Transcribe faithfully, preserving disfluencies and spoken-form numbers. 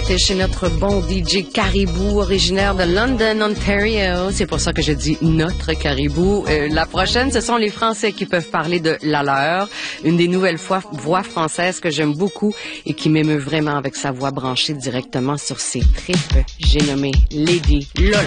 était chez notre bon D J Caribou, originaire de London, Ontario. C'est pour ça que je dis notre Caribou. Euh, la prochaine, ce sont les Français qui peuvent parler de la leur. Une des nouvelles fois, voix françaises que j'aime beaucoup et qui m'émeut vraiment avec sa voix branchée directement sur ses tripes. J'ai nommé Lady Lola.